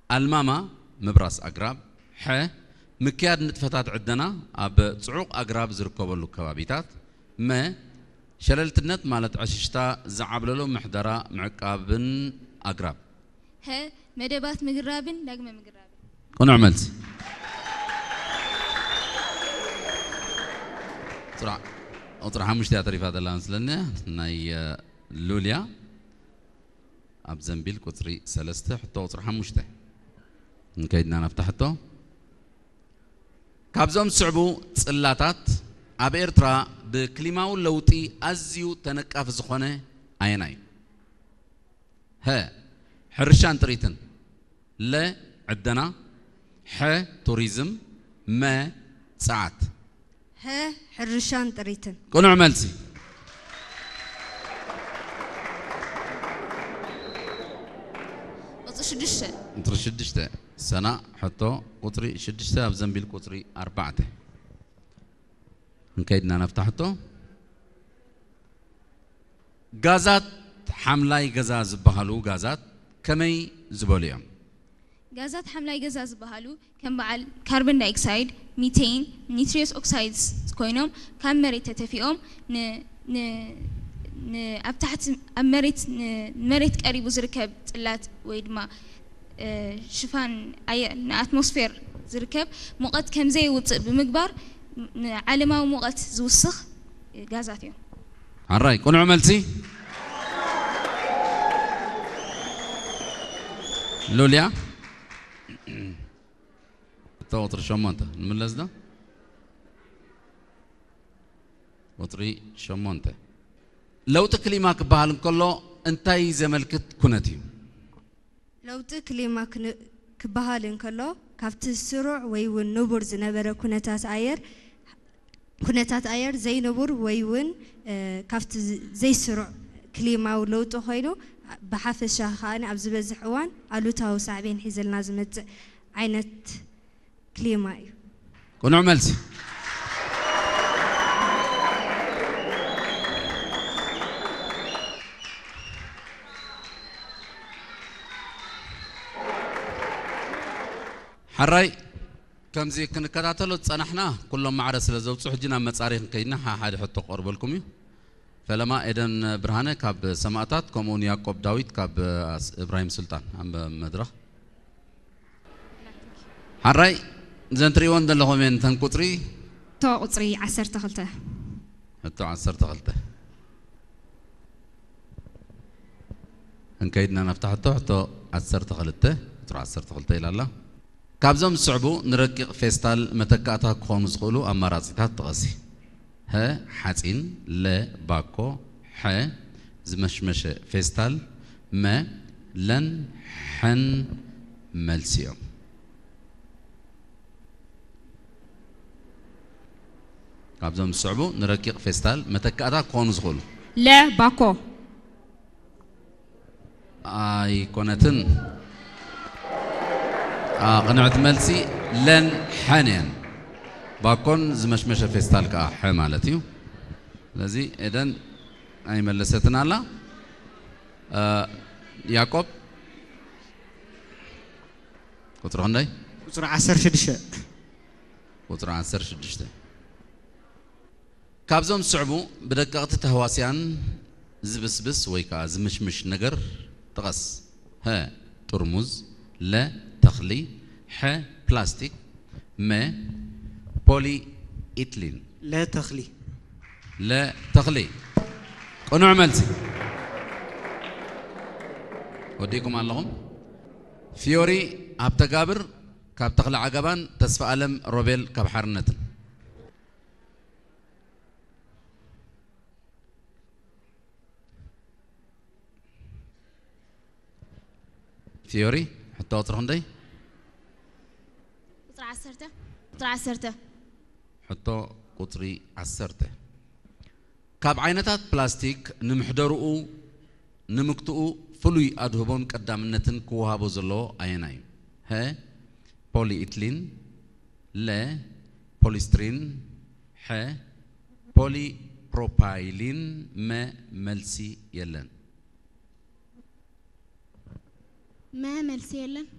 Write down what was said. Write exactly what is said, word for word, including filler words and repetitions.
الماما مبراس أقرب ح مكياد نتفتات عدنا أب صعوق أقرب زركوب له كبابيتات ما شللت النت مالت عششتا زعبل له محضرة معقابن أقرب ه مدبات مقرابن دقم مقرابن كون عملت طرح أطرح مش تعرف هذا اللانس لنا ناي لوليا أب زنبيل كتري سلسته حتى أطرح مش ته نكيدنا نفتحته كابزوم صعبو صلاتات أب إرترا بكلماو لوتي أزيو تنقف زخونه عيناي ها حرشان تريتن لا عدنا ح توريزم ما ساعات ها حرشان تريتن كون عملتي وصل شدشة انت شدشته سنة حتى قطري شدشته بزنبيل قطري أربعة نكيدنا نفتحته غازات حملاي غاز بحالو غازات كمي زبوليهم غازات حملاي غاز بحالو كم بعل كربون دايوكسيد ميثين نيتريوس اوكسايدز كوينوم كم مريت تتفيهم ن ن ن أبتحت أمريت مريت قريب زركب طلات ويدما شفان أي أتموسفير زركب موقت كم زي وط بمقبار علما وموقت زوسخ غازاتيو هالراي كون عملتي لوليا توتر شمونتا نملزنا وطري شمونتا لو تكلمك بحال كله انتي زملكت كنتي لو تكلمك كبحال كله كافت السرع ويون نبر زنبر كنتات عير كنتات عير زي نبر ويون كافت زي سرع كلمة ولو تخيلو بحفظ شاخان أبز بزحوان قالوا تاو ساعبين حيزل نازمت عينت كلمة كون عملتي حراي كم زي كنا كتاتلو تصنحنا كلهم معرس لزوج حجنا مصاريخ كيدنا حد حطوا قرب لكم فلما إذن برهانة كاب سماعات كمون يعقوب داوود كاب إبراهيم سلطان عم مدرخ حراي زنتري وند اللي هم من تنقطري تو قطري عسر تغلته تو عسر تغلته هنكيدنا نفتح تو تو عسر تغلته تو عسر تغلته إلى الله كابزم صعبو نرقق فيستال متكاتا كون زغلو أماراتات تغسي ها حاتين لا باكو ح زمشمش فيستال ما لن حن ملسيوم كابزم صعبو نرقق فيستال متكاتا كون زغلو لا باكو اي كونتن آه قنعت ملسي لن حنين باكون زمشمشة فيستال كا حمالتيو لذي إذن أي ملستنا الله آه يعقوب قطر هنداي قطر عسر شدشة قطر عسر شدشة كابزوم صعبو بدققت تهواسيان زبسبس ويكا زمشمش نجر تغس ها ترمز لا تخلي ح بلاستيك ما بولي إيتلين لا تخلي لا تخلي كونو عملتي وديكم اللهم فيوري أبتقابر كاب تخلى عقبان تسفى ألم روبيل كاب حرنتن فيوري حتى أطرحون داي قطر عسرته قطر عسرته حتى قطري عسرته كاب عينتات بلاستيك نمحدرؤو نمكتؤو فلوي أدهبون قدامنتن كوهابو زلو أيناي ها بولي إتلين لا بوليسترين ها بولي بروبايلين ما ملسي يلن ما ملسي يلن